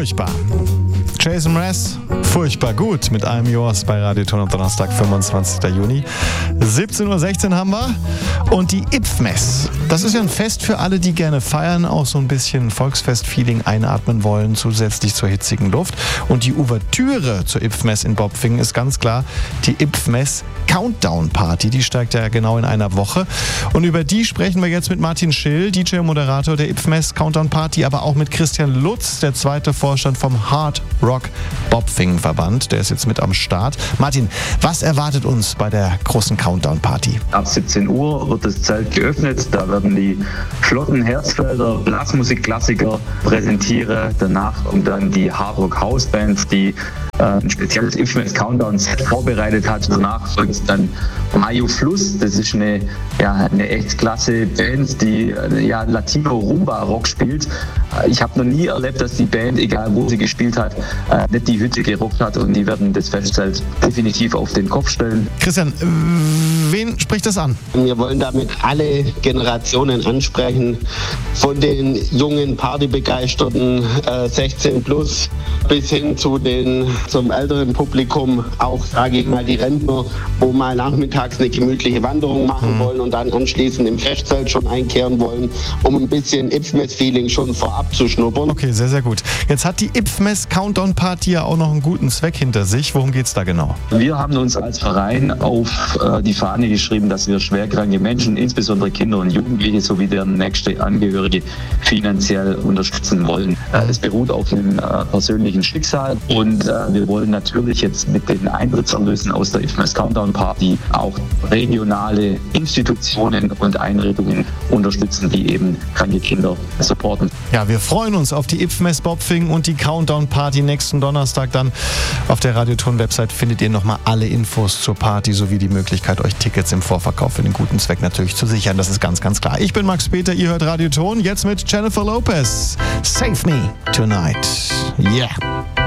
furchtbar. Jason Mraz, furchtbar gut mit I'm Yours bei Radioton am Donnerstag, 25. Juni. 17:16 Uhr haben wir. Und die IPFMS. Das ist ja ein Fest für alle, die gerne feiern, auch so ein bisschen Volksfest-Feeling einatmen wollen, zusätzlich zur hitzigen Luft. Und die Ouvertüre zur IPFMS in Bopfingen ist ganz klar die IPFMS Countdown Party. Die steigt ja genau in einer Woche. Und über die sprechen wir jetzt mit Martin Schill, DJ und Moderator der IPFMS Countdown Party, aber auch mit Christian Lutz, der zweite Vorstand vom Hard Rock Bopfingen Verband. Der ist jetzt mit am Start. Martin, was erwartet uns bei der großen Countdown Party? Ab 17 Uhr wird das Zelt geöffnet. Da werden die flotten Herzfelder Blasmusikklassiker präsentieren. Danach kommt dann die Hard Rock House Band, die ein spezielles IPFMS Countdown Set vorbereitet hat. Danach folgt dann Mayo Fluss. Das ist eine echt klasse Band, die Latino Rumba Rock spielt. Ich habe noch nie erlebt, dass die Band, egal wo sie gespielt hat, nicht die Hütte gerockt hat, und die werden das Festzelt definitiv auf den Kopf stellen. Christian, wen spricht das an? Wir wollen damit alle Generationen ansprechen, von den jungen Partybegeisterten 16 plus bis hin zum älteren Publikum, auch sage ich mal die Rentner, wo mal nachmittags eine gemütliche Wanderung machen wollen und dann anschließend im Festzelt schon einkehren wollen, um ein bisschen IPFMS-Feeling schon vorab zu schnuppern. Okay, sehr, sehr gut. Jetzt hat die IPFMS Countdown Party ja auch noch einen guten Zweck hinter sich. Worum geht's da genau? Wir haben uns als Verein auf die Fahne geschrieben, dass wir schwerkranke Menschen, insbesondere Kinder und Jugendliche sowie deren nächste Angehörige finanziell unterstützen wollen. Es beruht auf einem persönlichen Schicksal, und wir wollen natürlich jetzt mit den Eintrittserlösen aus der IPFMS Countdown Party auch regionale Institutionen und Einrichtungen unterstützen, die eben kranke Kinder supporten. Ja, wir freuen uns auf die IPFMS Bopfingen und die Countdown Party nächsten Donnerstag. Dann auf der Radioton-Website findet ihr nochmal alle Infos zur Party sowie die Möglichkeit, euch Tickets im Vorverkauf für den guten Zweck natürlich zu sichern. Das ist ganz, ganz klar. Ich bin Max Peter, ihr hört Radioton, jetzt mit Jennifer Lopez. Save Me Tonight. Yeah.